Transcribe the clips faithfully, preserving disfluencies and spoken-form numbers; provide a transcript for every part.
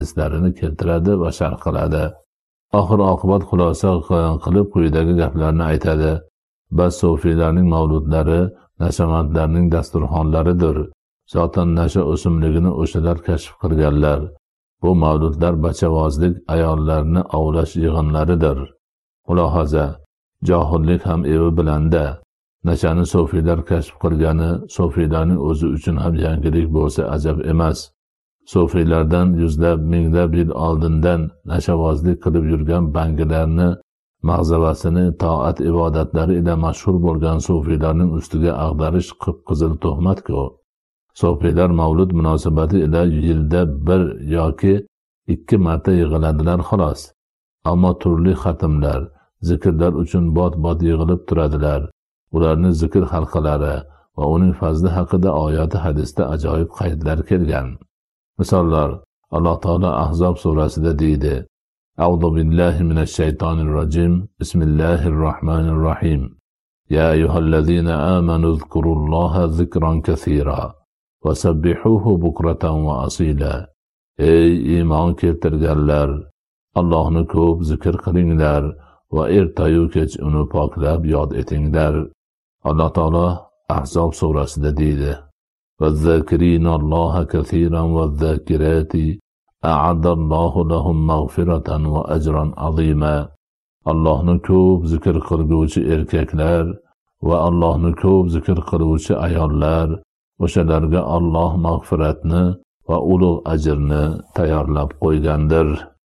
islarini keltiradi va sharh qiladi. Oxir oqibat xulosa qilib quyidagi gaplarni aytadi. Bas sufiylarning mavludlari nashavandlarning dasturxonlaridir. Zotan nasha o'simligini o'shalar kashf qilganlar. Bu mavludlar bachavozlik, ayollarni ovlash yig'inlaridir. Mulohaza: johillik ham evi bilanda. Nashani sufiylar kashf qilgani sufiylarning o'zi uchun ham yangilik bo'lsa ajab emas. Sufiylardan yuzlab, minglab yil oldindan nashavozlik qilib yurgan bangilarni mag'zavasini toat ibodatlari ila mashhur bo'lgan sufiylarning ustiga ag'darish qip-qizil tuhmat-ku. Sufiylar mavlud munosabati ila yilda bir yoki ikki marta yig'iladilar xolos. Ammo turli xatmlar, zikrlar uchun bot-bot yig'ilib turadilar. Ularning zikr halqalari va uning fazli haqida oyati hadisda ajoyib qaydlar kelgan. Misollar: Alloh taolo Ahzob surasida deydi: A'udhu billahi minash shaytonir rojim. Bismillahir rohmanir rohim. Ya ayyuhallazina amanu zkurulloha zikran kaseera va sabbihuhu bukratan va asila. Ey iymon keltirganlar, Allohni ko'p zikr qilinglar va ertayu kech uni poklab yod etinglar. Alloh taolo Ahzob surasida deydi: وَالذَّاكِرِينَ اللَّهَ كَثِيرًا وَالذَّاكِرَاتِ أَعَدَّ اللَّهُ لَهُم مَغْفِرَةً وَأَجْرًا عَظِيمًا. Allohni ko'p zikr qilguvchi erkaklar va Allohni ko'p zikr qiluvchi ayollar, o'shalarga Alloh mag'firatni va ulug' ajrni tayyorlab qo'ygandir.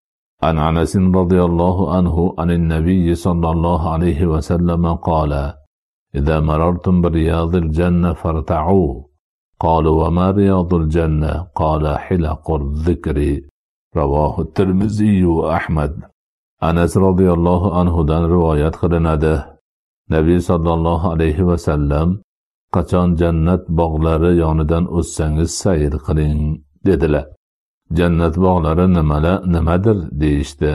An Anas radhiyallohu anhu anin nabiy sallallohu alayhi va sallam qala: إذا مررتم برياض الجنة فارتعوا. قالوا وما رياض الجنة؟ قال حلق الذكر. رواه الترمذي وأحمد. Anas radhiyallohu anhudan rivoyat qilinadi. Nabiy sallallohu alayhi va sallam: qachon jannat bog'lari yonidan o'tsangiz sayr qiling dedilar. Jannat bog'lari nimalar, nimadir deyishdi.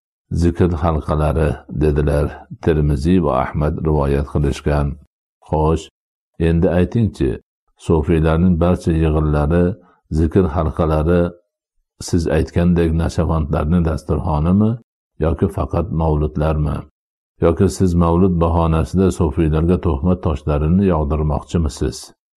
Zikr halqalari dedilar. Termiziy va Ahmad rivoyat qilishgan. Xo'sh, endi aytingchi, sufiylarning barcha yig'inlari, zikr halqalari siz aytgandek nashavandlarning dasturxonimi yoki faqat mavludlarmi? Yoki siz mavlud bahonasida sufiylarga tuhmat toshlarini yog'dirmoqchimisiz?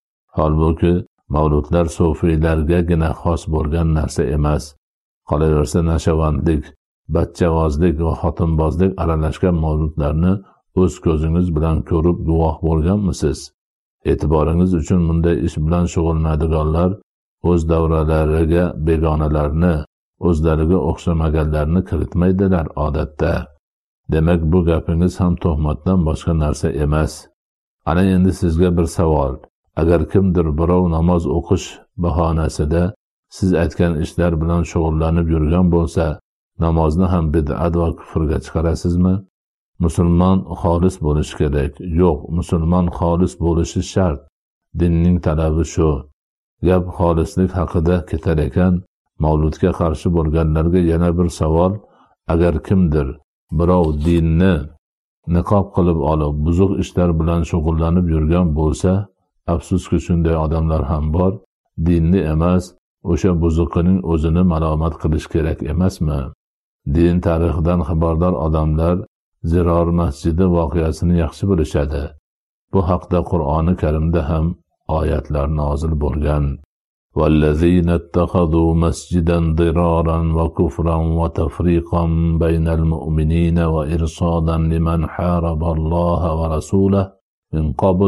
Holbuki mavludlar sufiylargagina xos bo'lgan narsa emas. Qolaversa nashavandlik, bachavozlik va xotinbozlik aralashgan mavludlarni o'z ko'zingiz bilan ko'rib guvoh bo'lganmisiz? E'tiboringiz uchun bunday ish bilan shug'ullanadiganlar o'z davralariga begonalarni, o'zlariga o'xshamaganlarni kiritmaydilar odatda. Demak, bu gapingiz ham tuhmatdan boshqa narsa emas. Ana endi sizga bir savol. Agar kimdir birov namoz o'qish bahonasida siz aytgan ishlar bilan shug'ullanib yurgan bo'lsa, namozni ham bid'at va kufrga chiqarasizmi? Musulmon xolis bo'lishi kerak. Yo'q, musulmon xolis bo'lishi shart. Dinning talabi shu. Gap xolislik haqida ketar ekan, mavludga qarshi bo'lganlarga yana bir savol. Agar kimdir birov dinni niqob qilib olib, buzuq ishlar bilan shug'ullanib yurgan bo'lsa, afsuski shunday odamlar ham bor. Dinni emas, o'sha buzuqining o'zini malomat qilish kerak emasmi? Din tarixidan xabardor odamlar Ziror masjidi voqeasini yaxshi bilishadi. Bu haqda Qur'oni Karimda ham oyatlar nozil bo'lgan. وَالَّذِينَ اتَّخَذُوا مَسْجِدًا ضِرَارًا وَكُفْرًا وَتَفْرِيقًا بَيْنَ الْمُؤْمِنِينَ وَإِرْصَادًا لِمَنْ حَارَبَ اللَّهَ وَرَسُولَهُ مِنْ قَبْلُ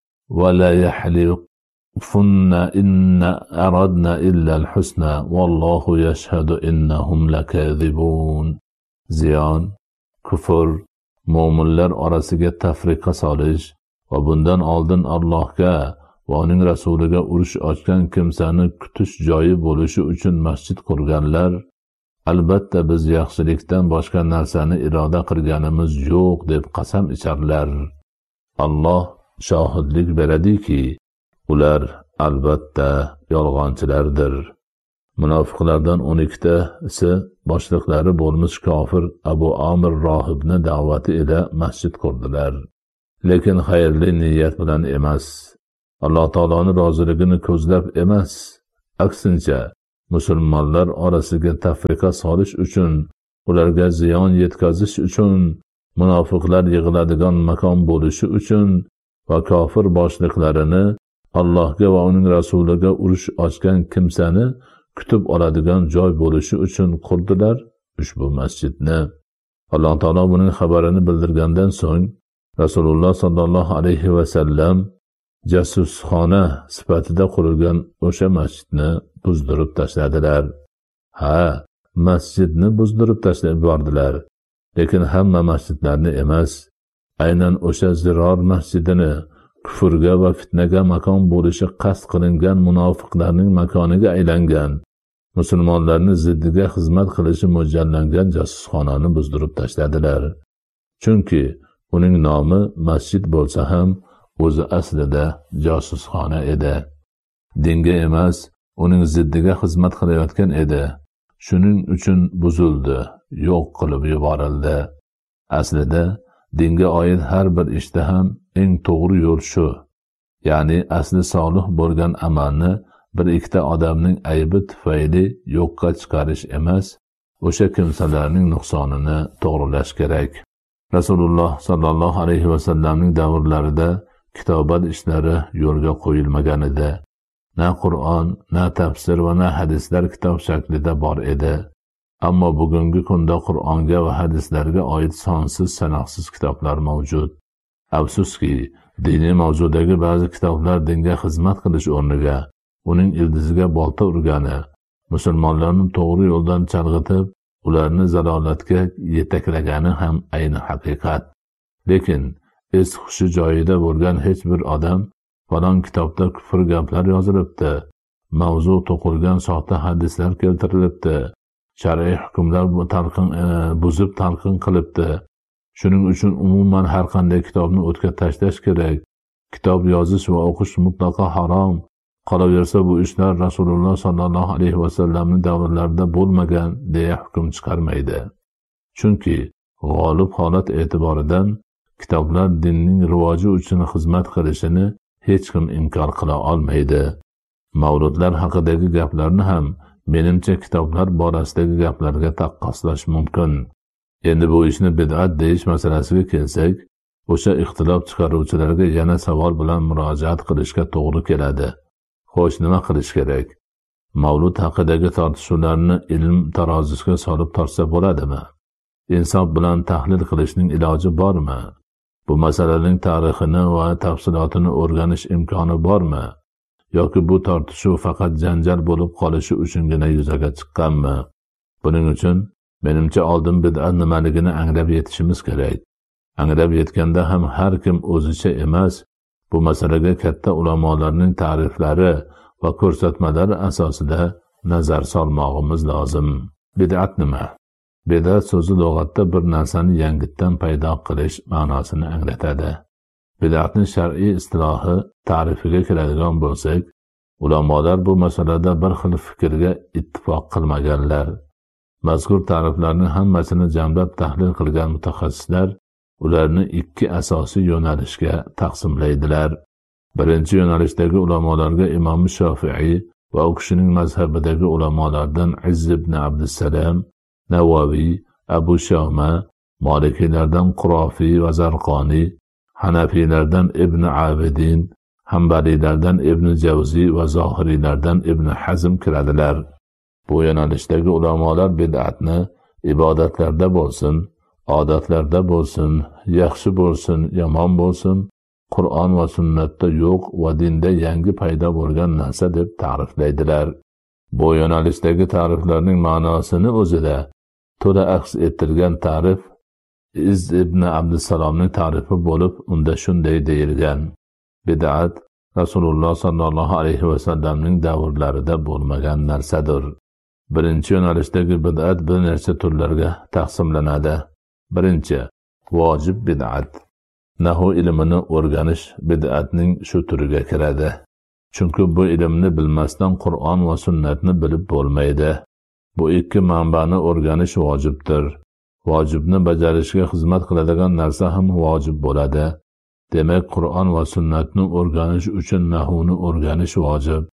وَلَا يَحْلِفُنَّ إِنَّ أَرَدْنَا إِلَّا الْحُسْنَى وَاللَّهُ يَشْهَدُ إِنَّهُمْ لَكَاذِبُونَ. Ziyon, kufr, mo'minlar orasiga tafriqa solish va bundan oldin Allohga va uning rasuliga urush ochgan kimsani kutish joyi bo'lishi uchun masjid qurganlar, albatta biz yaxshilikdan boshqa narsani iroda qilganimiz yo'q deb qasam icharlar. Alloh shohidlik beradiki, ular albatta yolg'onchilardir. Munofiqlardan o'n ikkitasi boshliqlari bo'lmish kofir Abu Amir rohibni da'vati ila masjid qurdilar. Lekin xayrli niyat bilan emas, Alloh taoloning roziligini ko'zlab emas, aksincha musulmonlar orasiga tafriqa solish uchun, ularga ziyon yetkazish uchun, munofiqlar yig'iladigan makon bo'lishi uchun va kofir boshliqlarini Allohga va uning rasuliga urush ochgan kimsani kutib oladigan joy bo'lishi uchun qurdilar ushbu masjidni. Alloh taolo buning xabarini bildirgandan so'ng Rasululloh sollallohu alayhi va sallam jasusxona sifatida qurilgan o'sha masjidni buzdirib tashladilar. Ha, masjidni buzdirib tashlab yubordilar. Lekin hamma masjidlarni emas, aynan o'sha Ziror masjidini kufrga va fitnaga makon bo'lishi qasd qilingan munofiqlarning makoniga aylangan, musulmonlarni ziddiga xizmat qilishi mo'ljallangan jasusxonani buzdirib tashladilar. Chunki uning nomi masjid bo'lsa ham, o'zi aslida josusxona edi. Dinga emas, uning ziddiga xizmat qilayotgan edi. Shuning uchun buzildi, yo'q qilib yuborildi. Aslida dinga oid har bir ishda ham eng to'g'ri yo'l shu. Ya'ni asli solih bo'lgan amalni bir ikkita odamning aybi tufayli yo'qqa chiqarish emas, o'sha kimsalarning nuqsonini to'g'rilash kerak. Rasululloh sollallohu alayhi va sallamning davrlarida kitobat ishlari yo'lga qo'yilmagan edi. Na Qur'on, na tafsir va na hadislar kitob shaklida bor edi. Ammo bugungi kunda Qur'onga va hadislarga oid sonsiz sanoqsiz kitoblar mavjud. Afsuski, diniy mavzudagi ba'zi kitoblar dinga xizmat qilish o'rniga uning ildiziga bolta urgani, musulmonlarni to'g'ri yo'ldan chalg'itib, ularni zalolatga yetaklagani ham ayni haqiqat. Lekin es hushi joyida bo'lgan hech bir odam falon kitobda kufr gaplar yozilibdi, mavzu to'qilgan soxta hadislar keltirilibdi, shar'iy hukmlar talqin e, buzib talqin qilibdi. Shuning uchun umuman har qanday kitobni o'tga tashlash kerak. Kitob yozish va o'qish mutlaqo harom. Qolaversa bu ishlar Rasululloh sollallohu alayhi va sallamning davrlarida bo'lmagan deya hukm chiqarmaydi. Chunki g'olib holat e'tiboridan kitoblar dinning rivoji uchun xizmat qilishini hech kim inkor qila olmaydi. Mavludlar haqidagi gaplarni ham menimcha kitoblar borasidagi gaplarga taqqoslash mumkin. Endi bu ishni bid'at deyish masalasiga kelsak, o'sha ixtilof chiqaruvchilarga yana savol bilan murojaat qilishga to'g'ri keladi. Xo'sh, nima qilish kerak? Mavlud haqidagi tortishuvlarni ilm tarozisiga solib tortsa bo'ladimi? Insof bilan tahlil qilishning iloji bormi? Bu masalaning tarixini va tafsilotini o'rganish imkoni bormi? Yoki bu tortishuv faqat janjal bo'lib qolishi uchungina yuzaga chiqqanmi? Buning uchun menimcha oldin bid'at nimaligini anglab yetishimiz kerak. Anglab yetganda ham har kim o'zicha emas, bu masalaga katta ulamolarning ta'riflari va ko'rsatmalari asosida nazar solmog'imiz lozim. Bid'at nima? Bid'at so'zi lug'atda bir narsani yangitdan paydo qilish ma'nosini anglatadi. Bid'atning shar'iy istilohi ta'rifiga keladigan bo'lsak, ulamolar bu masalada bir xil fikrga ittifoq qilmaganlar. Mazkur ta'riflarning hammasini jamlab tahlil qilgan mutaxassislar ularni ikki asosiy yo'nalishga taqsimlaydilar. Birinchi yo'nalishdagi ulamolarga Imom Shofi'i va u kishining mazhabidagi ulamolardan Izz ibn Abdussalam, Navaviy, Abu Shama, Malikiylardan Qurofiy va Zarqoni, Hanafiylardan Ibn Abidin, Hanbaliylardan Ibn Javzi va Zohiriylardan Ibn Hazm kiradilar. Bu yo'nalishdagi ulamolar bid'atni ibodatlarda bo'lsin, odatlarda bo'lsin, yaxshi bo'lsin, yomon bo'lsin, Qur'on va sunnatda yo'q va dinda yangi paydo bo'lgan narsa deb ta'riflaydilar. Bu yo'nalishdagi ta'riflarning ma'nosini o'zida to'la aks ettirgan ta'rif Izz ibn Abdussalomning ta'rifi bo'lib, unda shunday deyilgan: bid'at Rasululloh sollallohu alayhi va sallamning davrlarida bo'lmagan narsadir. Birinchi yo'nalishdagi bid'at bir necha turlarga taqsimlanadi. Birinchi, vojib bid'at. Nahu ilmini o'rganish bid'atning shu turiga kiradi. Chunki bu ilmni bilmasdan Qur'on va sunnatni bilib bo'lmaydi. Bu ikki manbani o'rganish vojibdir. Vojibni bajarishga xizmat qiladigan narsa ham vojib bo'ladi. Demak, Qur'on va sunnatni o'rganish uchun nahuni o'rganish vojib.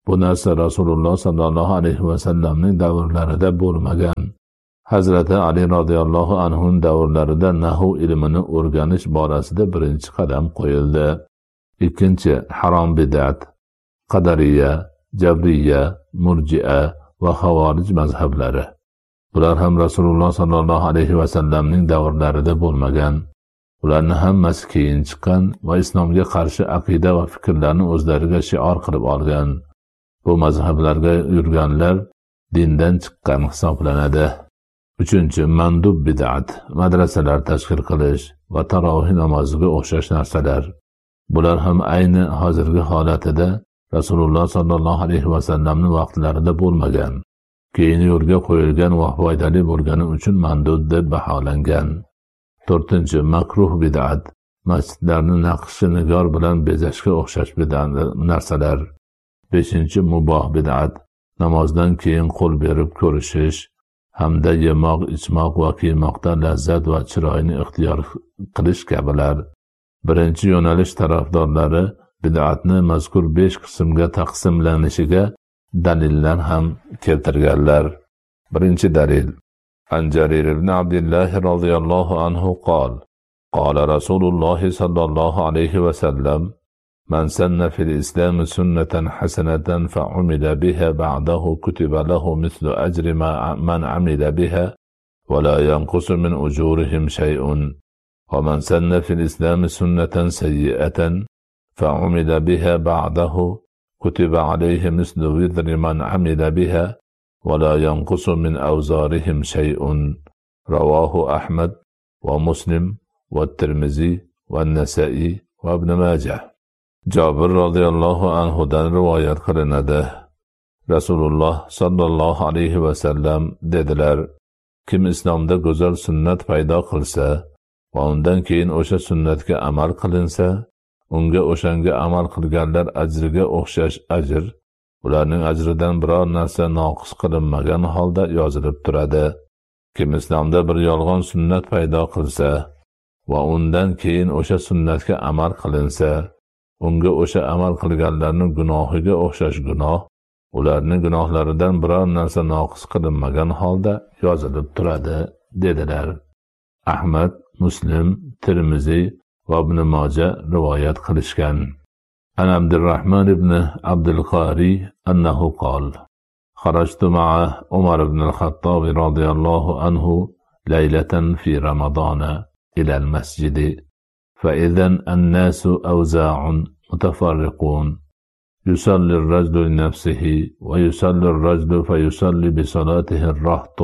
Bu narsa Rasululloh sollallohu alayhi vasallamning davrlarida bo'lmagan. Hazrati Ali radhiyallohu anhu davrlarida nahu ilmini o'rganish borasida birinchi qadam qo'yildi. Ikkinchi, harom bid'at, qadariya, jabriya, murji'a va havorij mazhablari. Bular ham Rasululloh sollallohu alayhi vasallamning davrlarida bo'lmagan. Ularni hammasi keyin chiqqan va islomga qarshi aqida va fikrlarni o'zlariga shior qilib olgan. Bu mazhablarga yurganlar dindan chiqqan hisoblanadi. Uchinchi, mandub bid'at, madrasalar tashkil qilish va tarovih namoziga o'xshash narsalar. Bular ham ayni hozirgi holatida Rasululloh sollallohu alayhi vasallamning vaqtlarida bo'lmagan. Keyin yo'lga qo'yilgan va foydali bo'lgani uchun mandub deb baholangan. To'rtinchi, makruh bid'at, masjidlarni naqshi nigor bilan bezashga o'xshash bid'at narsalar. Beshinchi, muboh bid'at, namozdan keyin qo'l berib ko'rishish hamda yemoq, ichmoq va kiymoqda lazzat va chiroyni ixtiyor qilish kabilar. Birinchi yo'nalish tarafdorlari bid'atni mazkur besh qismga taqsimlanishiga dalillar ham keltirganlar. Birinchi dalil: An Jarir ibn Abdullah radhiyallohu anhu qol: Qala Rasululloh sallallohu alayhi va sallam: Man sanna fil islam sunnatan hasanatan fa umila biha ba'dahu kutiba lahu mithlu ajri man amila biha wa la yanqusu min ujurihim shay'un. Wa man sanna fil islam sunnatan sayyi'atan fa umila biha ba'dahu kutiba alayhi mithlu wizri man amila biha wa la yanqusu min awzarihim shay'un. Rawahu Ahmad wa Muslim wa Tirmizi wa Nasa'i wa Ibn Majah. Jabir radhiyallohu anhu dan rivoyat qilinadi. Rasululloh sallallohu alayhi va sallam dedilar: Kim islomda go'zal sunnat paydo qilsa va undan keyin o'sha sunnatga amal qilinsa, unga o'shanga amal qilganlar ajriga o'xshash ajr, ularning ajridan biror narsa noqis qilinmagan holda yozilib turadi. Kim islomda bir yolg'on sunnat paydo qilsa va undan keyin o'sha sunnatga amal qilinsa, unga o'sha amal qilganlarning gunohiga o'xshash gunoh, ularning gunohlaridan biror narsa noqis qilinmagan holda yozilib turadi, dedilar. Ahmad, Muslim, Tirmizi va Ibn Majah rivoyat qilishgan. An Abdurrahman ibn Abdul Qari annahu qol: Kharajtu ma'a Umar ibn al-Khattab radiyallohu anhu laylatan fi Ramadana ila al-masjid. فإذا الناس أوزاع متفرقون يصلي الرجل لنفسه ويصلي الرجل فيصلي بصلاته الرهط.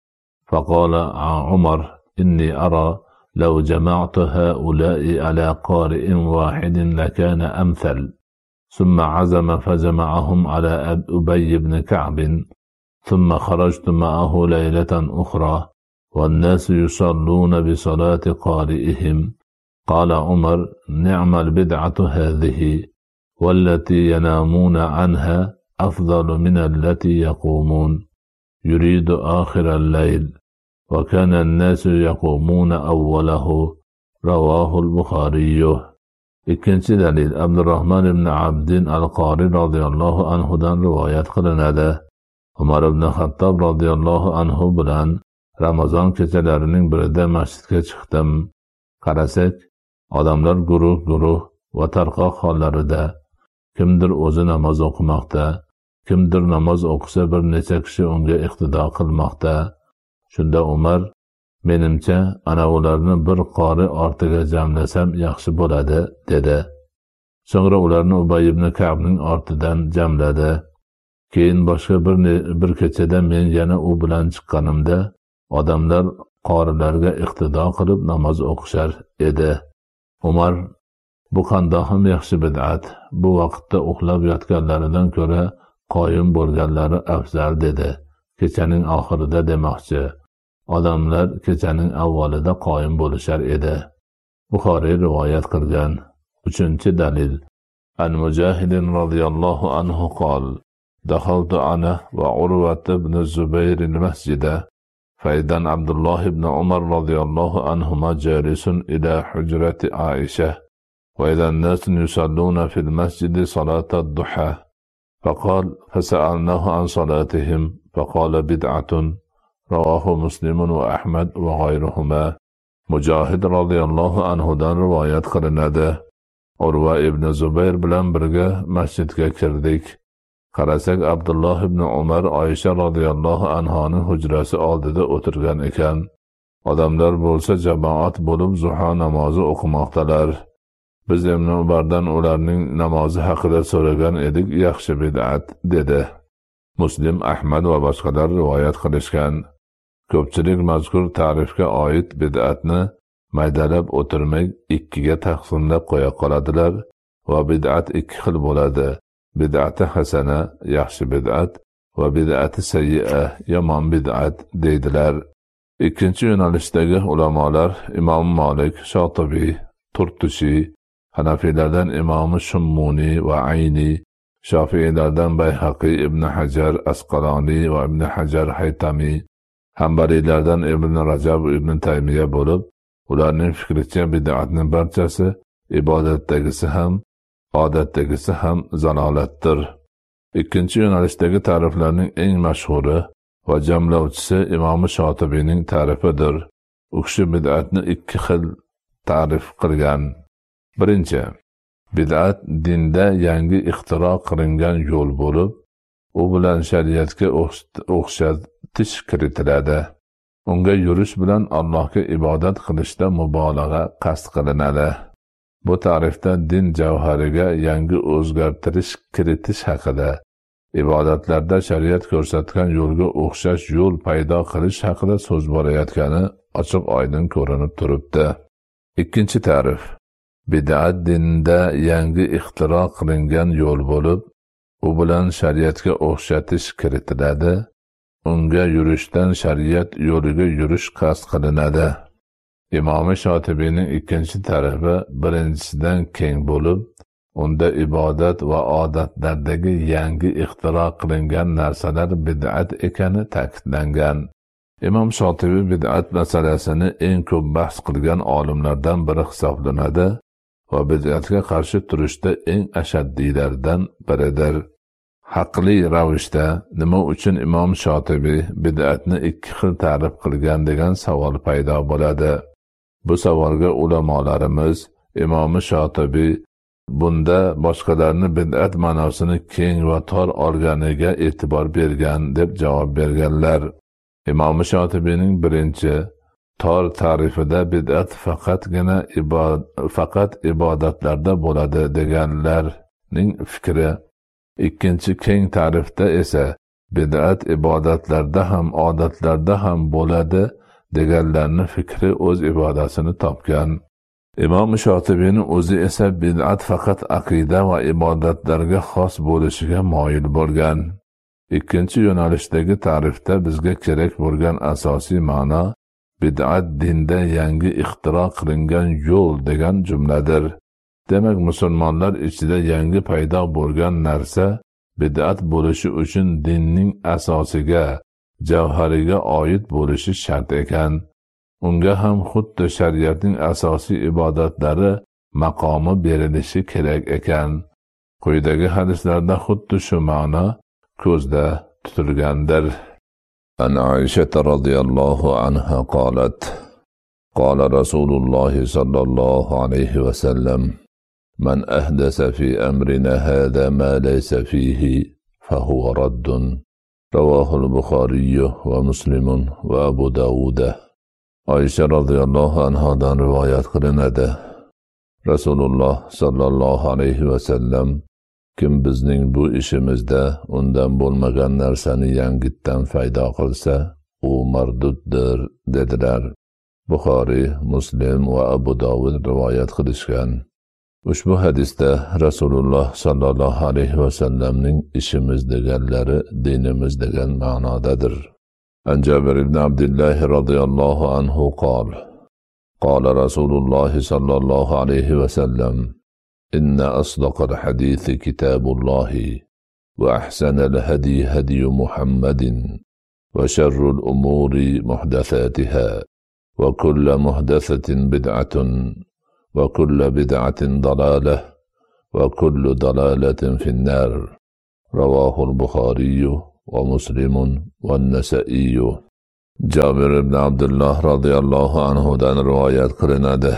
فقال عمر: إني أرى لو جمعت هؤلاء على قارئ واحد لكان أمثل. ثم عزم فجمعهم على أبي بن كعب. ثم خرجت معه ليلة أخرى والناس يصلون بصلاة قارئهم. قال عمر: نعم البدعة هذه، والتي ينامون عنها أفضل من التي يقومون. يريد آخر الليل، وكان الناس يقومون أوله. رواه البخاري. Ikkinchi dalil Abdurrahman ibn Abdin al-Qari radhiyallohu anhu dan rivoyat qilinadi. Umar ibn Xattob radhiyallohu anhu bilan Ramazon kechalarining birida masjidga chiqdim. Qarasak, odamlar guruh-guruh va tarqoq hollarida, kimdir o'zi namoz o'qimoqda, kimdir namoz o'qisa bir necha kishi unga iqtido qilmoqda. Shunda Umar: menimcha ana ularni bir qori ortiga jamlasam yaxshi bo'ladi, dedi. So'ngra ularni Ubay ibn Ka'bning ortidan jamladi. Keyin boshqa bir bir kechada men yana u bilan chiqqanimda odamlar qorilarga iqtido qilib namoz o'qishar edi. Umar: bu qandoqim yaxshi bid'at, bu vaqtda uxlab yotganlaridan ko'ra qoyim bo'lganlari afzal, dedi. Kechaning oxirida demoqchi. Odamlar kechaning avvalida qoyim bo'lishar edi. Buxoriy rivoyat qilgan. Uchinchi dalil An Mujahid radhiyallohu anhu qol: دخلت أنا وعروة بن الزبير المسجد فإذا عبد الله بن عمر رضي الله عنهما جالس إلى حجرة عائشة وإذا الناس يصلون في المسجد صلاة الضحى فقال فسألناه عن صلاتهم فقال بدعة. رواه مسلم وأحمد وغيرهما. Mujohid radhiyallohu anhudan rivoyat qilinadi. Urva ibn Zubayr bilan birga masjidga kirdik. Qarasak, Abdulloh ibn Umar Oysha radhiyallohu anhoning hujrasi oldida o'tirgan ekan. Odamlar bo'lsa jamoat bo'lib zuho namozi o'qimoqdalar. Biz ibn Umardan ularning namozi haqida so'ragan edik. Yaxshi bid'at dedi. Muslim, Ahmad va boshqalar rivoyat qilishgan. Ko'pchilik mazkur ta'rifga oid bid'atni maydalab o'tirmay ikkiga taqsimlab qo'ya qoladilar va bid'at ikki xil bo'ladi. Bid'ati hasana, yaxshi bid'at va bid'ati sayyi'a, yomon bid'at deydilar. Ikkinchi yo'nalishdagi ulamolar Imom Malik, Shotibiy, Turtushi, Hanafiylardan Imom Shummuni va Ayni, Shofiiylardan Bayhaqi, Ibn Hajar Asqaloni va Ibn Hajar Haytami, Hanbaliylardan Ibn Rajab va Ibn Taymiya bo'lib, ularning fikricha bid'atning barchasi ibodatdagisi ham, odatdagisi ham zalolatdir. Ikkinchi yo'nalishdagi ta'riflarning eng mashhuri va jamlovchisi Imom Shotibiyning ta'rifidir. U kishi bid'atni ikki xil ta'rif qilgan. Birinchi, bid'at dinda yangi ixtiro qilingan yo'l bo'lib, u bilan shariatga o'xshatish kiritiladi. Unga yurish bilan Allohga ibodat qilishda mubolag'a qasd qilinadi. Bu ta'rifda din javhariga yangi o'zgartirish kiritish haqida, ibodatlarda shariat ko'rsatgan yo'lga o'xshash yo'l paydo qilish haqida so'z borayotgani ochiq oydin ko'rinib turibdi. Ikkinchi ta'rif, bid'at dinda yangi ixtiro qilingan yo'l bo'lib, u bilan shariatga o'xshatish kiritiladi. Unga yurishdan shariat yo'liga yurish qasd qilinadi. Imom Shotibiyning ikkinchi tarifi birinchisidan keng bo'lib, unda ibodat va odatlardagi yangi ixtiro qilingan narsalar bid'at ekani ta'kidlangan. Imom Shotibiy bid'at masalasini eng ko'p bahs qilgan olimlardan biri hisoblanadi va bid'atga qarshi turishda eng ashaddiylardan biridir. Haqli ravishda nima uchun Imom Shotibiy bid'atni ikki xil ta'rif qilgan degan savol paydo bo'ladi. Bu savolga ulamolarimiz Imom Shotibiy bunda boshqalarni bid'at ma'nosini keng va tor olganiga e'tibor bergan deb javob berganlar. Imom Shotibiyning birinchi tor ta'rifida bid'at faqatgina ibod faqat ibodatlarda bo'ladi deganlarning fikri. Ikkinchi keng ta'rifda esa bid'at ibodatlarda ham odatlarda ham bo'ladi deganlarning fikri o'z ibodasini topgan. Imom Shotibiyning o'zi esa bid'at faqat aqida va ibodatlarga xos bo'lishiga moyil bo'lgan. Ikkinchi yo'nalishdagi ta'rifda bizga kerak bo'lgan asosiy ma'no bid'at dinda yangi ixtiro qilingan yo'l degan jumladir. Demak, musulmonlar ichida yangi paydo bo'lgan narsa bid'at bo'lishi uchun dinning asosiga, javhariga oid bo'lishi shart ekan. Unga ham xuddi shariatning asosiy ibodatlari maqomi berilishi kerak ekan. Quyidagi hadislarda xuddi shu ma'no ko'zda tutilgandir. An Oysha radhiyallohu anha qolat: Qala Rasululloh sallallohu alayhi va sallam: Man ahdasa fi amrina hada ma laysa fihi fahuwa raddun. Rawahu al-Bukhari va Muslim va Abu Dawud. Oysha radhiyallohu anhadan rivoyat qilinadi. Rasululloh sallallohu alayhi va sallam: Kim bizning bu ishimizda undan bo'lmagan narsani yangitdan paydo qilsa, u marduddir dedilar. Buxoriy, Muslim va Abu Dawud rivoyat qilishgan. Ushbu hadisda Rasululloh sallallohu alayhi va sallamning ishimiz deganlari dinimiz degan ma'nodadir. An Jabir ibn Abdullah radhiyallohu anhu qol: Qala Rasululloh sallallohu alayhi va sallam: إن أصدق الحديث كتاب الله وأحسن الهدي هدي محمد وشر الأمور محدثاتها وكل محدثة بدعة وكل بدعة ضلالة وكل ضلالة في النار. Ravahul Buxoriy va Muslimun va Nasa'iy. Jabir ibn Abdullah radhiyallohu anhu dan rivoyat qilinadi.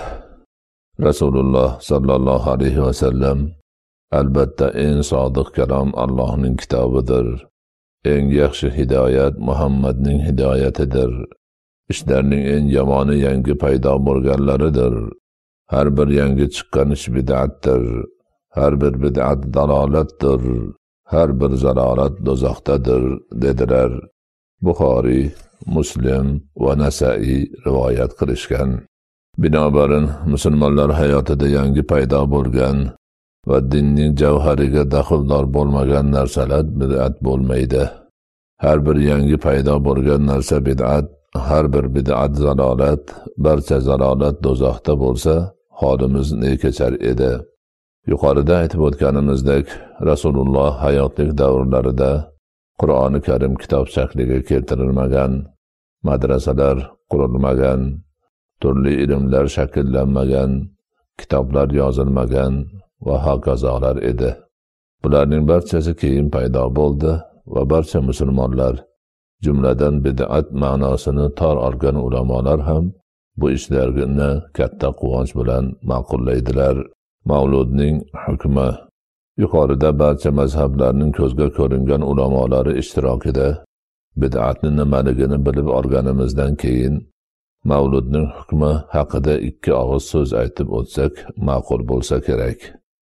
Rasululloh sallallohu alayhi va sallam: albatta eng sodiq kalom Allohning kitobidir. Eng yaxshi hidoyat Muhammadning hidoyatidir. Ishlarning eng yomoni yangi paydo bo'lganlaridir. Har bir yangi chiqqan ish bid'atdir. Har bir bid'at dalolatdir. Har bir zalolat do'zaxdadir dedilar. Buxoriy, Muslim va Nasa'iy rivoyat qilishgan. Binobarin musulmonlar hayotida yangi paydo bo'lgan va dinning javhariga daxldor bo'lmagan narsalar bid'at bo'lmaydi. Har bir yangi paydo bo'lgan narsa bid'at, har bir bid'at zalolat, barcha zalolat do'zaxda bo'lsa, holimiz ne kechar edi. Yuqorida aytib o'tganimizdek, Rasululloh hayotlik davrlarida Qur'oni Karim kitob shakliga keltirilmagan, madrasalar qurilmagan, turli ilmlar shakllanmagan, kitoblar yozilmagan va hokazolar edi. Bularning barchasi keyin paydo bo'ldi va barcha musulmonlar, jumladan bid'at ma'nosini tor olgan ulamolar ham bu ishlarni katta quvonch bilan ma'qullaydilar. Mavludning hukmi. Yuqorida barcha mazhablarning ko'zga ko'ringan ulamolari ishtirokida bid'atning nimaligini bilib olganimizdan keyin mavludning hukmi haqida ikki og'iz so'z aytib o'tsak ma'qul bo'lsa kerak.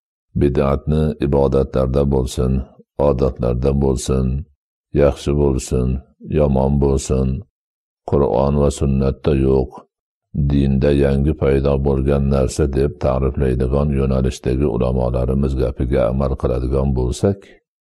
Bid'atni ibodatlarda bo'lsin, odatlarda bo'lsin, yaxshi bo'lsin, yomon bo'lsin, Qur'on va sunnatda yo'q, dinda yangi paydo bo'lgan narsa deb ta'riflaydigan yo'nalishdagi ulamolarimiz gapiga amal qiladigan bo'lsak,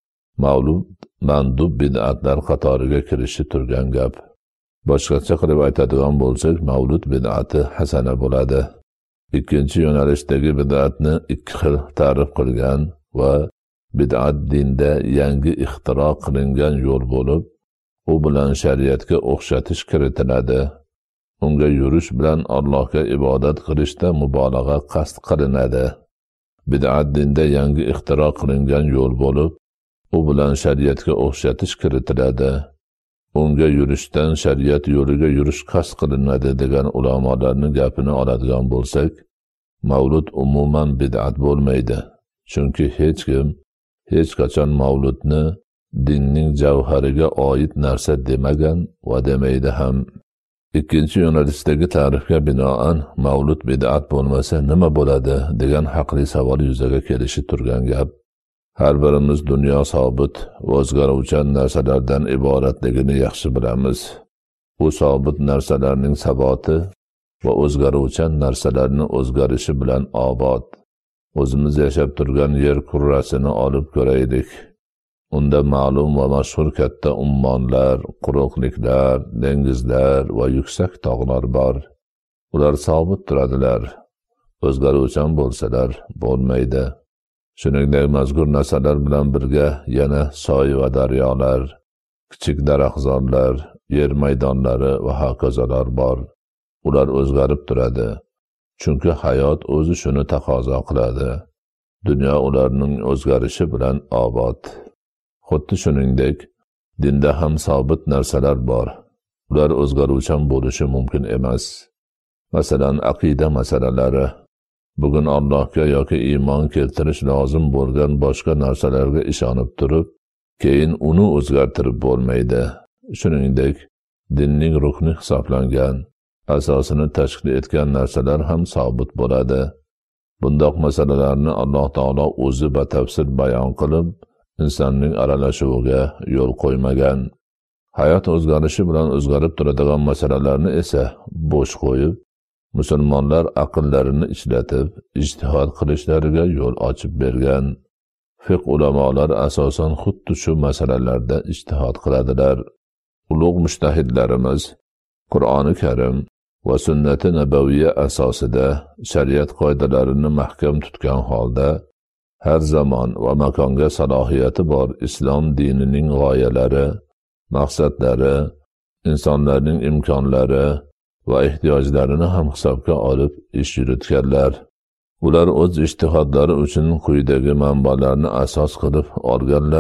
mavlud mandub bid'atlar qatoriga kirishi turgan gap. Boshqacha qilib aytadigan bo'lsak, mavlud bid'ati hasana bo'ladi. Ikkinchi yo'nalishdagi bid'atni ikki xil ta'rif qilgan va bid'at dinda yangi ixtiro qilingan yo'l bo'lib, u bilan shariatga o'xshatish kiritiladi. Unga yurish bilan Allohga ibodat qilishda mubolag'a qasd qilinadi. Bid'at dinda yangi ixtiro qilingan yo'l bo'lib, u bilan shariatga o'xshatish kiritiladi. Unga yurishdan shariat yo'liga yurish qasd qilinadi degan ulamolarning gapini oladigan bo'lsak, mavlud umuman bid'at bo'lmaydi. Chunki hech kim hech qachon mavludni dinning javhariga oid narsa demagan va demaydi ham. Ikkinchi yo'nalishdagi ta'rifga binoan mavlud bid'at bo'lmasa nima bo'ladi degan haqli savol yuzaga kelishi turgan gap. Har birimiz dunyo sobit va o'zgaruvchan narsalardan iboratligini yaxshi bilamiz. U sobit narsalarning saboti va o'zgaruvchan narsalarning o'zgarishi bilan obod. O'zimiz yashab turgan yer kurrasini olib ko'raylik. Unda ma'lum va mashhur katta ummonlar, quruqliklar, dengizlar va yuksak tog'lar bor. Ular sobit turadilar. O'zgaruvchan bo'lsalar bo'lmaydi. Shuningdek, mazkur narsalar bilan birga yana soy va daryolar, kichik daraxtzorlar, yer maydonlari va hokazolar bor. Ular o'zgarib turadi. Chunki hayot o'zi shuni taqozo qiladi. Dunyo ularning o'zgarishi bilan obod. Xuddi shuningdek, dinda ham sobit narsalar bor. Ular o'zgaruvchan bo'lishi mumkin emas. Masalan, aqida masalalari. Bugun Allohga yoki iymon keltirish lozim bo'lgan boshqa narsalarga ishonib turib, keyin uni o'zgartirib bo'lmaydi. Shuningdek, dinning rukni hisoblangan, asosini tashkil etgan narsalar ham sobit bo'ladi. Bundoq masalalarni Alloh taolo o'zi batafsil bayon qilib, insonning aralashuviga yo'l qo'ymagan. Hayot o'zgarishi bilan o'zgarib turadigan masalalarni esa bo'sh qo'yib, musulmonlar aqllarini ishlatib, ijtihod qilishlariga yo'l ochib bergan. Fiqh ulamolar asosan xuddi shu masalalarda ijtihod qiladilar. Ulug' mujtahidlarimiz Qur'oni Karim va sunnati nabaviyya asosida shariat qoidalarini mahkam tutgan holda har zamon va makonga salohiyati bor islom dinining g'oyalari, maqsadlari, insonlarning imkonlari va ehtiyojlarini ham hisobga olib ish yuritganlar. Ular o'z ijtihodlari uchun quyidagi manbalarni asos qilib olganlar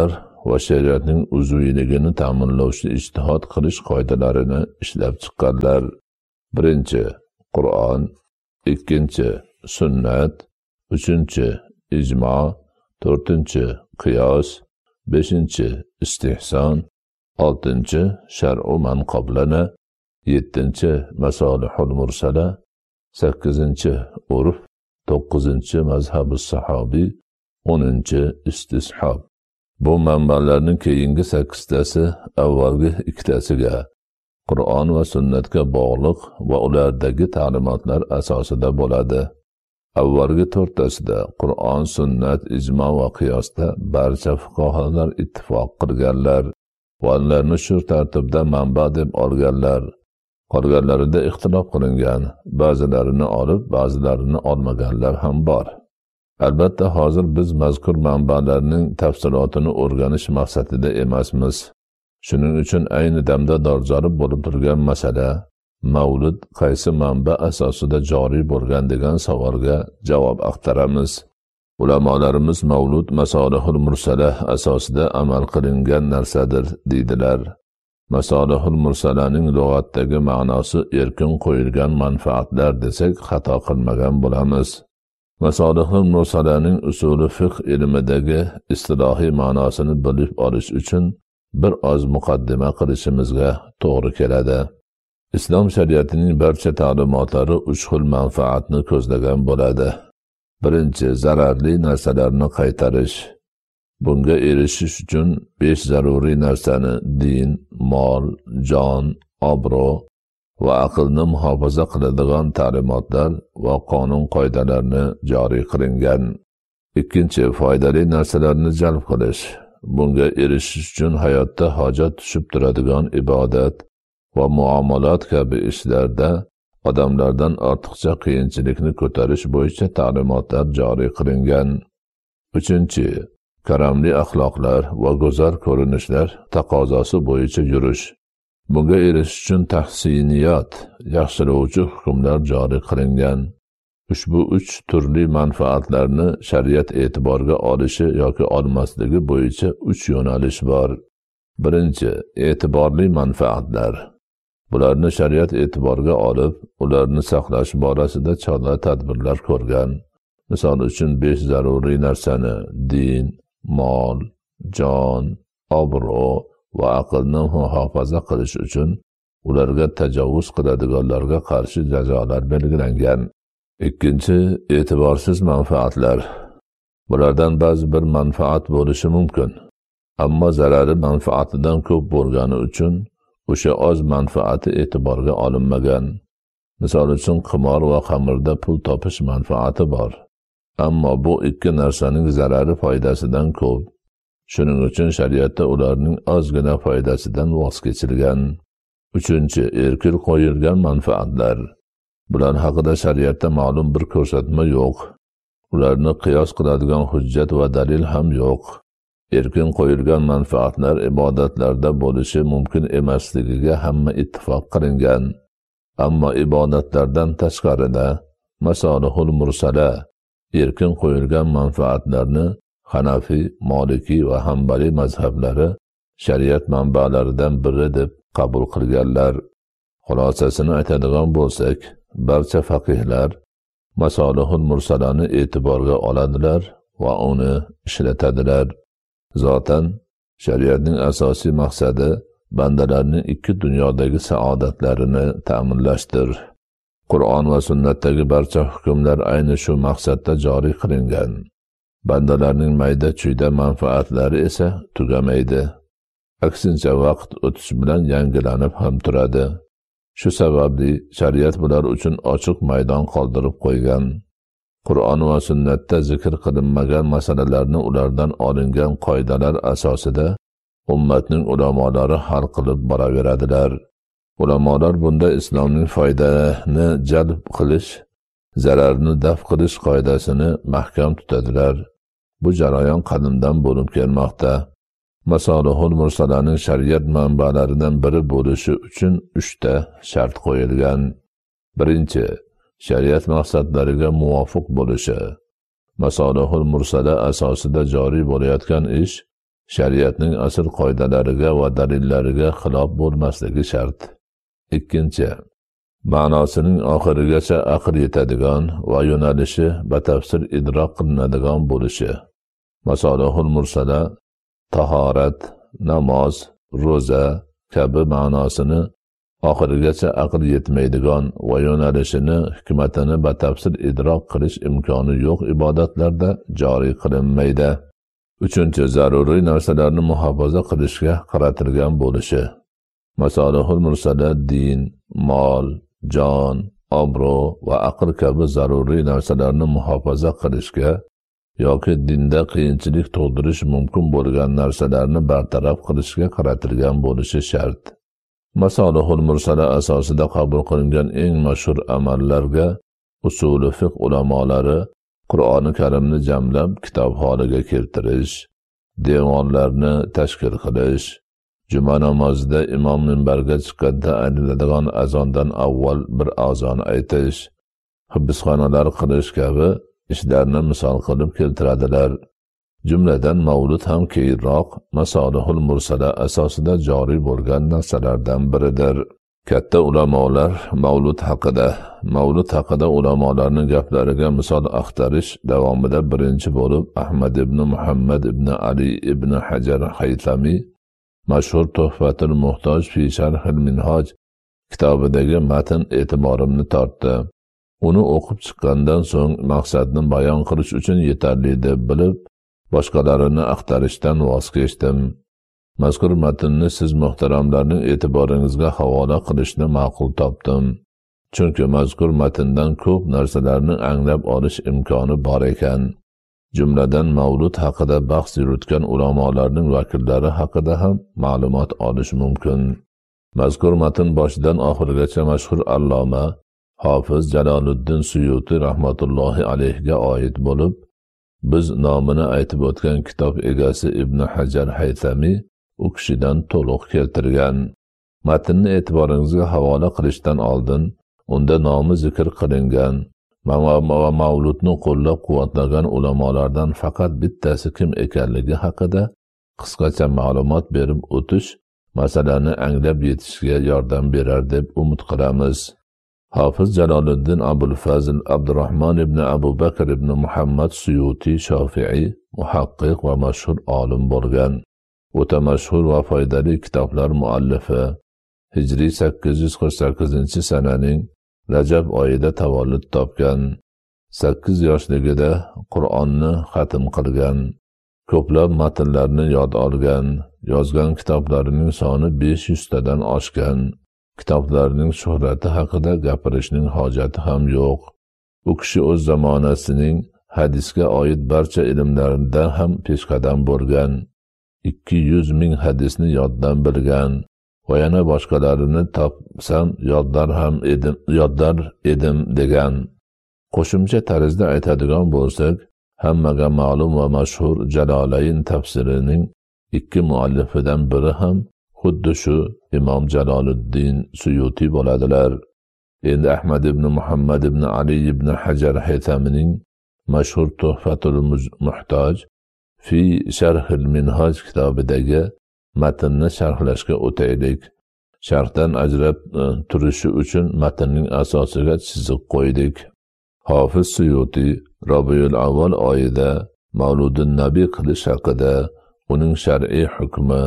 va shariatning uzviyligini ta'minlovchi ijtihod qilish qoidalarini ishlab chiqqanlar. Birinchi, Qur'on, ikkinchi, sunnat, uchinchi, ijmo, to'rtinchi, qiyos, beshinchi, istihson, oltinchi, shar'u man qoblana, yettinchi, masolihul mursala, sakkizinchi, urf, to'qqizinchi, mazhabi sahobiy, o'ninchi, istishob. Bu manbalarning keyingi sakkiztasi avvalgi ikkitasiga Qur'on va sunnatga bog'liq va ulardagi ta'limotlar asosida bo'ladi. Avvalgi to'rttasida Qur'on, sunnat, ijmo va qiyosda barcha fuqaholar ittifoq qilganlar va ularni shu tartibda manba deb olganlar. Qolganlarida ixtilof qilingan, ba'zilarini olib, ba'zilarini olmaganlar ham bor. Albatta, hozir biz mazkur manbalarning tafsilotini o'rganish maqsadida emasmiz. Shuning uchun ayni damda dolzarb bo'lib turgan masala mavlud qaysi manba asosida joriy bo'lgan degan savolga javob axtaramiz. Ulamolarimiz mavlud masolihul mursala asosida amal qilingan narsadir deydilar. Masolihul mursalaning lug'atdagi ma'nosi erkin qo'yilgan manfaatlar desak xato qilmagan bo'lamiz. Masolihul mursalaning usuli fiqh ilmidagi istilohiy ma'nosini bilib olish uchun bir oz muqaddima qilishimizga to'g'ri keladi. Islom shariatining barcha ta'limotlari uch xil manfaatni ko'zlagan bo'ladi. Birinchi, zararli narsalarni qaytarish. Bunga erishish uchun besh zaruriy narsani din, mol, jon, obro' va aqlni muhofaza qiladigan ta'limotlar va qonun qoidalarni joriy qilingan. Ikkinchi, foydali narsalarni jalb qilish. Bunga erishish uchun hayotda hojat tushib turadigan ibodat va muomalat kabi ishlarda odamlardan ortiqcha qiyinchilikni ko'tarish bo'yicha ta'limotlar joriy qilingan. Uchinchi, karamli axloqlar va go'zal ko'rinishlar taqozosi bo'yicha yurish. Bunga erishish uchun tahsiniyat, yaxshilovchi hukmlar joriy qilingan. Ushbu uch turli manfaatlarni shariat e'tiborga olishi yoki olmasligi bo'yicha uch yo'nalish bor. Birinchi, e'tiborli manfaatlar. Bularni shariat e'tiborga olib, ularni saqlash borasida chora tadbirlar ko'rgan. Misol uchun besh zaruriy narsani din, mol, jon, obro' va aqlni muhofaza qilish uchun ularga tajovuz qiladiganlarga qarshi jazolar belgilangan. Ikkinchi, e'tiborsiz manfaatlar. Bulardan ba'zi bir manfaat bo'lishi mumkin, ammo zarari manfaatidan ko'p bo'lgani uchun o'sha oz manfaati e'tiborga olinmagan. Misol uchun qimor va xamirda pul topish manfaati bor, ammo bu ikki narsaning zarari foydasidan ko'p. Shuning uchun shariatda ularning ozgina foydasidan voz kechilgan. Uchinchi, erkin qo'yilgan manfaatlar. Bular haqida shariatda ma'lum bir ko'rsatma yo'q. Ularni qiyos qiladigan hujjat va dalil ham yo'q. Erkin qo'yilgan manfaatlar ibodatlarda bo'lishi mumkin emasligiga hamma ittifoq qilingan. Ammo ibodatlardan tashqarida masolihul mursala erkin qo'yilgan manfaatlarni Hanafi, Maliki va Hanbali mazhablari shariat manbalaridan biri deb qabul qilganlar. Xulosasini aytadigan bo'lsak, barcha faqihlar masolihul mursalani e'tiborga oladilar va uni ishlatadilar. Zotan shariatning asosiy maqsadi bandalarning ikki dunyodagi saodatlarini ta'minlashdir. Qur'on va sunnatdagi barcha hukmlar ayni shu maqsadda joriy qilingan. Bandalarning mayda-chuyda manfaatlari esa tugamaydi. Aksincha vaqt o'tishi bilan yangilanib ham turadi. Shu sababli shariat bular uchun ochiq maydon qoldirib qo'ygan. Qur'on va sunnatda zikr qilinmagan masalalarni ulardan olingan qoidalar asosida ummatning ulamolari hal qilib boraveradilar. Ulamolar bunda islomning foydani jalb qilish, zararni daf qilish qoidasini mahkam tutadilar. Bu jarayon qadimdan bo'lib kelmoqda. Masolihul mursalaning shariat manbalaridan biri bo'lishi uchun uchta shart qo'yilgan. Birinchi, shariat maqsadlariga muvofiq bo'lishi. Masolihul mursala asosida joriy bo'layotgan ish shariatning asl qoidalariga va dalillariga xilof bo'lmasligi shart. Ikkinchi, ma'nosining oxirigacha aql yetadigan va yo'nalishi batafsil idrok qilinadigan bo'lishi. Masalihul mursala tahorat, namoz, ro'za kabi ma'nosini oxirigacha aql yetmaydigan va yo'nalishini, hikmatini batafsil idrok qilish imkoni yo'q ibodatlarda joriy qilinmaydi. Uchinchi, zaruriy narsalarni muhofaza qilishga qaratilgan bo'lishi. Masalihul mursala din, mol, jon, obro' va aql kabi zaruriy narsalarni muhofaza qilishga yoki dinda qiyinchilik tug'dirish mumkin bo'lgan narsalarni bartaraf qilishga qaratilgan bo'lishi shart. Masalihul mursala asosida qabul qilingan eng mashhur amallarga usuli fiqh ulamolari Qur'oni Karimni jamlab kitob holiga keltirish, devonlarni tashkil qilish, juma namozida imom minbarga chiqqanda aytiladigan azondan avval bir azon aytish, hibsxonalar qilish kabi ishlarni misol qilib keltiradilar. Jumladan mavlud ham keyinroq masalihul mursala asosida joriy bo'lgan narsalardan biridir. Katta ulamolar mavlud haqida, mavlud haqida ulamolarning gaplariga misol axtarish davomida birinchi bo'lib Ahmad ibn Muhammad ibn Ali ibn Hajar Haytami mashhur Tuhfatul Muhtoj fi Sharhil Minhoj kitobidagi matn e'tiborimni tortdi. Uni o'qib chiqqandan so'ng maqsadni bayon qilish uchun yetarli deb bilib, boshqalarini axtarishdan voz kechdim. Mazkur matnni siz muhtaramlarning e'tiboringizga havola qilishni ma'qul topdim. Chunki mazkur matndan ko'p narsalarni anglab olish imkoni bor ekan. Jumladan mavlud haqida bahs yuritgan ulamolarning vakillari haqida ham ma'lumot olish mumkin. Mazkur matn boshidan oxirigacha mashhur alloma Hofiz Jaloliddin Suyuti rahmatullohi alayhiga oid bo'lib, biz nomini aytib o'tgan kitob egasi Ibn Hajar Haytami u kishidan to'liq keltirgan. Matnni e'tiboringizga havola qilishdan oldin unda nomi zikr qilingan va mavludni qo'llab-quvvatlagan ulamolardan faqat bittasi kim ekanligi haqida qisqacha ma'lumot berib o'tish masalani anglab yetishga yordam berar deb umid qilamiz. Hofiz Jaloliddin Abul Fazl Abdurrahmon ibn Abu Bakr ibn Muhammad Suyuti Shofi'i muhaqqiq va mashhur olim bo'lgan. O'ta mashhur va foydali kitoblar muallifi. Hijriy sakkiz yuz qirq sakkizinchi sananing Rajab oyida tavallud topgan. sakkiz yoshligida Qur'onni xatm qilgan. Ko'plab matnlarni yod olgan. Yozgan kitoblarining soni besh yuz tadan oshgan. Kitoblarining shuhrati haqida gapirishning hojati ham yo'q. U kishi o'z zamonasining hadisga oid barcha ilmlarida ham peshqadam bo'lgan. ikki yuz ming hadisni yoddan bilgan va yana boshqalarini topsam yodlar ham edim, yodlar edim degan. Qo'shimcha tarzda aytadigan bo'lsak, hammaga ma'lum va mashhur Jalolayn tafsirining ikki muallifidan biri ham xuddi shu Imom Jaloliddin Suyuti bo'ladilar. Endi Ahmad ibn Muhammad ibn Ali ibn Hajar Haytamining mashhur Tuhfatul Muhtoj fi Sharhil Minhoj kitobidagi matnni sharhlashga o'taylik. Sharhdan ajrab turishi uchun matnning asosiga chiziq qo'ydik. Hofiz Suyuti Rabiul Avval oyida Mavludun Nabiy qilish haqida, uning shar'iy hukmi,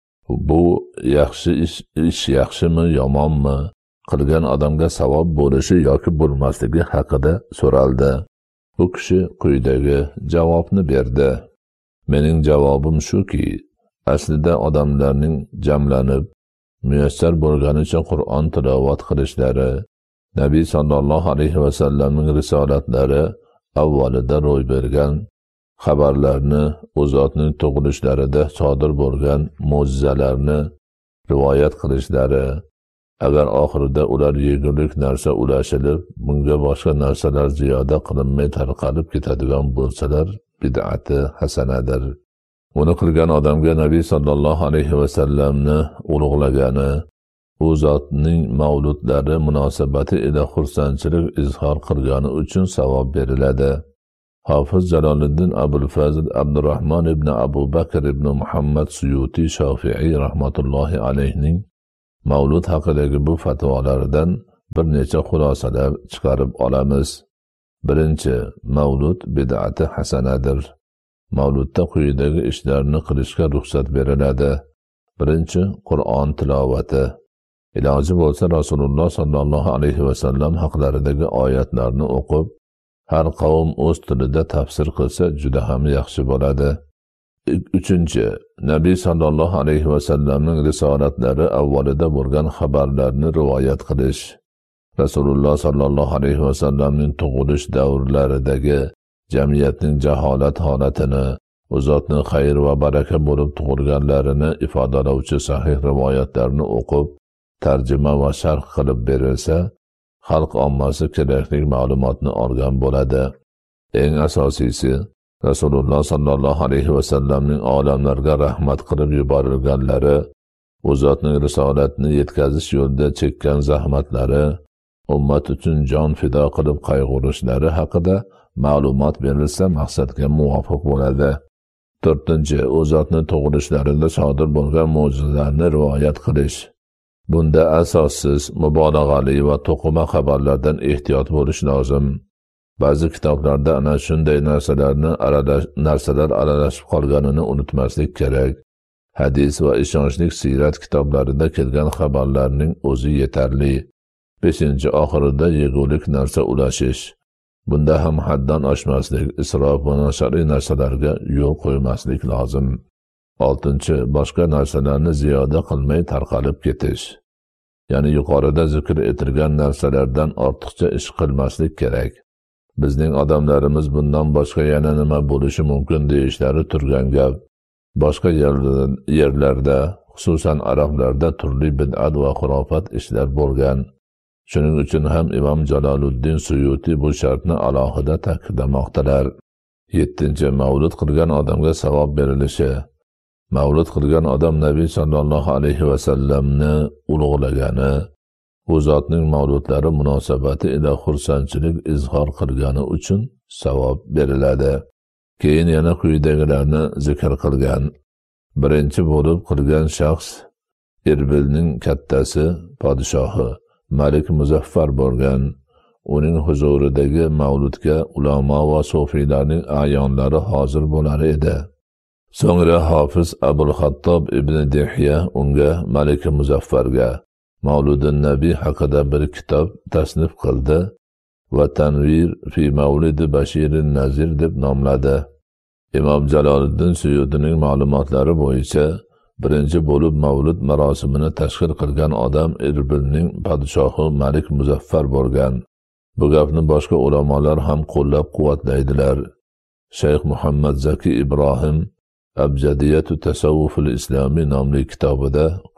bu yaxshi ish, ish yaxshimi, yomonmi, qilgan odamga savob bo'lishi yoki bo'lmasligi haqida so'raldi. Bu kishi quyidagi javobni berdi. Mening javobim shuki, aslida odamlarning jamlanib, muyassar bo'lganicha Qur'on tilovat qilishlari, Nabiy sallallohu alayhi va sallamning risolatlari avvalida ro'y bergan xabarlarni, u zotning tug'ilishlarida sodir bo'lgan mo'jizalarni rivoyat qilishlari, agar oxirida ular yegulik narsa ulashilib, bunga boshqa narsalar ziyoda qilinmay tarqalib ketadigan bo'lsalar, bid'ati hasanadir. Uni qilgan odamga Nabiy sallallohu alayhi va sallamni ulug'lagani, u zotning mavludlari munosabati ila xursandchilik izhor qilgani uchun savob beriladi. Hofiz Jaloliddin Abul Fazl Abdurrahmon ibn Abu Bakr ibn Muhammad Suyuti Shofi'i rahmatullohi alayhining mavlud haqidagi bu fatvolaridan bir necha xulosalar chiqarib olamiz. Birinchi, mavlud bid'ati hasanadir. Mavludda quyidagi ishlarni qilishga ruxsat beriladi. Birinchi, Qur'on tilovati. Iloji bo'lsa Rasululloh sollallohu alayhi vasallam haqlaridagi oyatlarni o'qib, har qavm o'z tilida tafsir qilsa juda ham yaxshi bo'ladi. Uchinchi, Nabiy sollallohu alayhi vasallamning risolatlari avvalida bo'lgan xabarlarni rivoyat qilish. Rasululloh sollallohu alayhi vasallamning tug'ilish davrlaridagi jamiyatning jaholat holatini, u zotning xayr va baraka bo'lib tug'ilganlarini ifodalovchi sahih rivoyatlarni o'qib, tarjima va sharh qilib berilsa, xalq ommasi kerakli ma'lumotni olgan bo'ladi. Eng asosiysi, Rasululloh sollallohu alayhi vasallamning olamlarga rahmat qilib yuborilganlari, u zotning risolatni yetkazish yo'lida chekkan zahmatlari, ummat uchun jon fido qilib qayg'urishlari haqida ma'lumot berilsa maqsadga muvofiq bo'ladi. To'rtinchi, u zotning tug'ilishlarida sodir bo'lgan mo'jizalarni rivoyat qilish. Bunda asossiz, mubolag'ali va to'qima xabarlardan ehtiyot bo'lish lozim. Ba'zi kitoblarda ana shunday narsalarni aralash, narsalar aralashib qolganini unutmaslik kerak. Hadis va ishonchli siyrat kitoblarida kelgan xabarlarning o'zi yetarli. Beshinchi, oxirida yegulik narsa ulashish. Bunda ham haddan oshmaslik, isrof va noshariy narsalarga yo'l qo'ymaslik lozim. Oltinchi, boshqa narsalarni ziyoda qilmay tarqalib ketish. Ya'ni yuqorida zikr etilgan narsalardan ortiqcha ish qilmaslik kerak. Bizning odamlarimiz bundan boshqa yana nima bo'lishi mumkin deyishlari turgan gap. Boshqa yerlarda, xususan arablarda turli bid'at va xurofat ishlar bo'lgan. Shuning uchun ham Imom Jaloliddin Suyuti bu shartni alohida ta'kidlamoqdalar. Yettinchi, mavlud qilgan odamga savob berilishi. Mavlud qilgan odam Nabiy sollallohu alayhi vasallamni ulug'lagani, u zotning mavludlari munosabati ila xursandchilik izhor qilgani uchun savob beriladi. Keyin yana quyidagilarni zikr qilgan. Birinchi bo'lib qilgan shaxs Irbilning kattasi, podshohi Malik Muzaffar bo'lgan. Uning huzuridagi mavludga ulamo va sufiylarning ayonlari hozir bo'lar edi. So'ngra Hofiz Abul Xattob ibn Dihya unga Malik Muzaffarga Mavludun Nabiy haqida bir kitob tasnif qildi va Tanvir fi Mavlidi Bashirin Nazir deb nomladi. Imom Jaloliddin Suyutining ma'lumotlari bo'yicha birinchi bo'lib mavlud marosimini tashkil qilgan odam Irbilning podshohi Malik Muzaffar bo'lgan. Bu gapni boshqa ulamolar ham qo'llab-quvvatlaydilar. Shayx Muhammad Zaki Ibrohim Abjadiyatu tasavvufil islomiy nomli kitobida